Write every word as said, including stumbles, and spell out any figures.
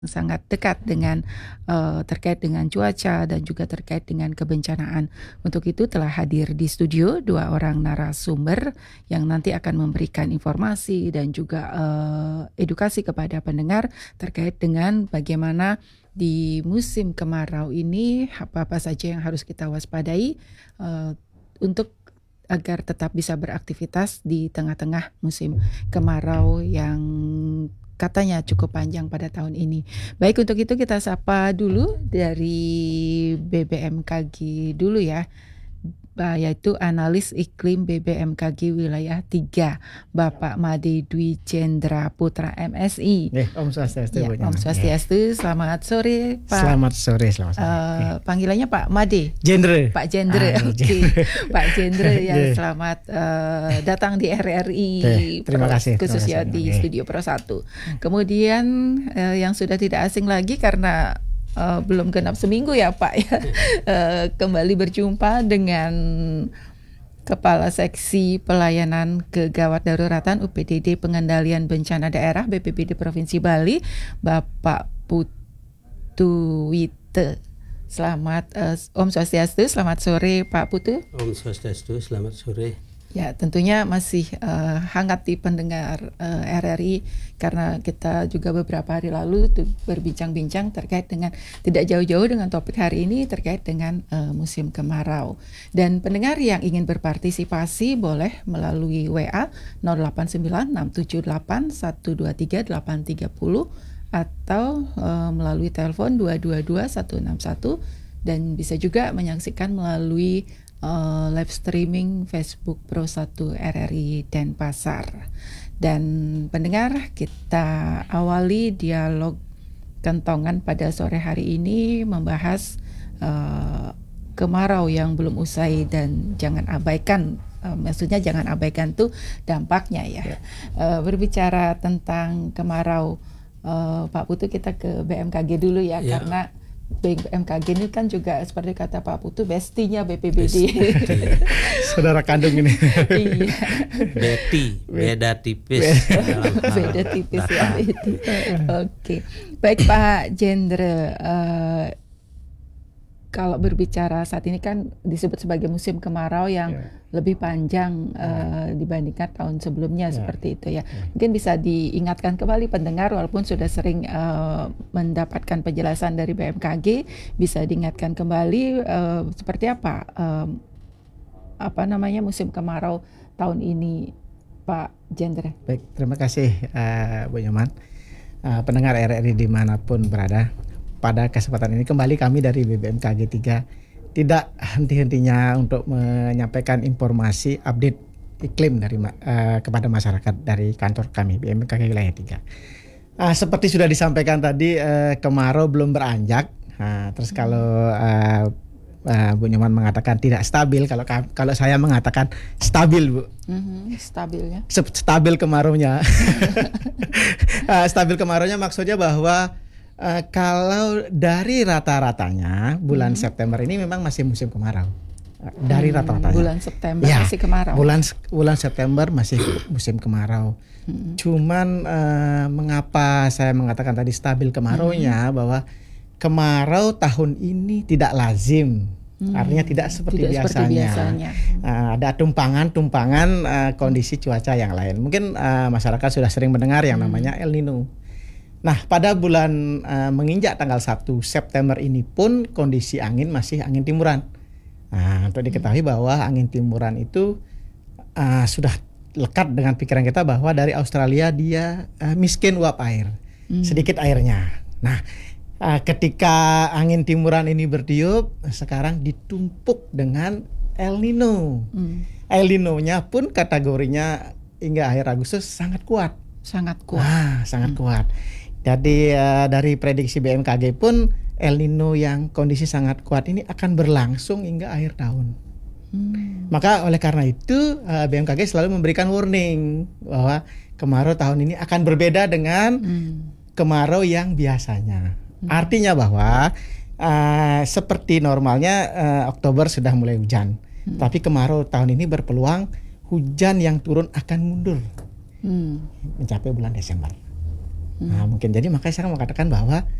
sangat dekat dengan uh, terkait dengan cuaca dan juga terkait dengan kebencanaan. Untuk itu telah hadir di studio dua orang narasumber yang nanti akan memberikan informasi dan juga uh, edukasi kepada pendengar terkait dengan bagaimana di musim kemarau ini apa-apa saja yang harus kita waspadai uh, untuk agar tetap bisa beraktivitas di tengah-tengah musim kemarau yang katanya cukup panjang pada tahun ini. Baik, untuk itu kita sapa dulu dari B B M K G dulu ya, yaitu analis iklim B B M K G wilayah tiga, Bapak Made Dwi Cendra Putra M Si. Eh, Om Swastiastu. Ya, Om Swastiastu. Selamat sore, Pak. Selamat sore, selamat sore. Uh, panggilannya Pak Made. Jendre. Pak Jendre. Ah, Oke. Okay. Pak Jendre ya, selamat uh, datang di R R I. Eh, terima kasih. Khususnya terima kasih. di okay. Studio Pro satu. Kemudian uh, yang sudah tidak asing lagi karena Uh, belum genap seminggu ya Pak ya, uh, kembali berjumpa dengan Kepala Seksi Pelayanan Kegawat Daruratan U P D D Pengendalian Bencana Daerah B P B D Provinsi Bali, Bapak Putu Wite. Selamat uh, Om Swastiastu, selamat sore Pak Putu. Om Swastiastu, selamat sore. Ya, tentunya masih uh, hangat di pendengar uh, R R I karena kita juga beberapa hari lalu tuh berbincang-bincang terkait dengan tidak jauh-jauh dengan topik hari ini terkait dengan uh, musim kemarau. Dan pendengar yang ingin berpartisipasi boleh melalui W A nol delapan sembilan enam tujuh delapan satu dua tiga delapan tiga nol atau uh, melalui telepon dua dua dua satu enam satu dan bisa juga menyaksikan melalui Uh, live streaming Facebook Pro satu R R I Denpasar. Dan pendengar, kita awali dialog kentongan pada sore hari ini membahas uh, kemarau yang belum usai dan jangan abaikan, uh, maksudnya jangan abaikan tuh dampaknya ya. ya. Uh, berbicara tentang kemarau, uh, Pak Putu, kita ke B M K G dulu ya, ya. Karena B M K G ini kan juga seperti kata Pak Putu bestinya B P B D. Saudara kandung ini. Iya. Beti, beda tipis. Beda tipis ya. Oke. Baik Pak Jendre, uh, kalau berbicara saat ini kan disebut sebagai musim kemarau yang yeah. lebih panjang uh, yeah. dibandingkan tahun sebelumnya yeah. seperti itu ya. Yeah. Mungkin bisa diingatkan kembali pendengar walaupun sudah sering uh, mendapatkan penjelasan dari B M K G, bisa diingatkan kembali uh, seperti apa uh, apa namanya musim kemarau tahun ini, Pak Jendre. Baik, terima kasih uh, Bu Nyoman. Uh, pendengar R R I dimanapun berada. Pada kesempatan ini kembali kami dari B B M K G tiga tidak henti-hentinya untuk menyampaikan informasi update iklim dari uh, kepada masyarakat dari kantor kami B B M K G wilayah tiga. Uh, seperti sudah disampaikan tadi, uh, kemarau belum beranjak. Uh, terus kalau uh, uh, Bu Nyoman mengatakan tidak stabil, kalau kalau saya mengatakan stabil, Bu. Mm-hmm, stabil ya. Stabil kemaraunya. uh, stabil kemaraunya maksudnya bahwa Uh, kalau dari rata-ratanya bulan hmm. September ini memang masih musim kemarau. Uh, dari hmm, rata-ratanya. Bulan September ya, masih kemarau. Bulan bulan September masih musim kemarau. Hmm. Cuman uh, mengapa saya mengatakan tadi stabil kemaraunya hmm. bahwa kemarau tahun ini tidak lazim. Hmm. Artinya tidak seperti tidak biasanya. Seperti biasanya. Uh, ada tumpangan-tumpangan uh, kondisi cuaca yang lain. Mungkin uh, masyarakat sudah sering mendengar yang hmm. namanya El Nino. Nah, pada bulan uh, menginjak tanggal satu September ini pun kondisi angin masih angin timuran. Nah, untuk diketahui bahwa angin timuran itu uh, sudah lekat dengan pikiran kita bahwa dari Australia dia uh, miskin uap air, hmm. sedikit airnya. Nah, uh, ketika angin timuran ini bertiup, sekarang ditumpuk dengan El Nino. Hmm. El Nino-nya pun kategorinya hingga akhir Agustus sangat kuat. Sangat kuat. Nah, sangat hmm. kuat. Jadi uh, dari prediksi B M K G pun El Nino yang kondisi sangat kuat ini akan berlangsung hingga akhir tahun. Hmm. Maka oleh karena itu uh, B M K G selalu memberikan warning bahwa kemarau tahun ini akan berbeda dengan hmm. kemarau yang biasanya. Hmm. Artinya bahwa uh, seperti normalnya uh, Oktober sudah mulai hujan, hmm. tapi kemarau tahun ini berpeluang hujan yang turun akan mundur hmm. mencapai bulan Desember. Nah, mungkin jadi makanya saya mau katakan bahwa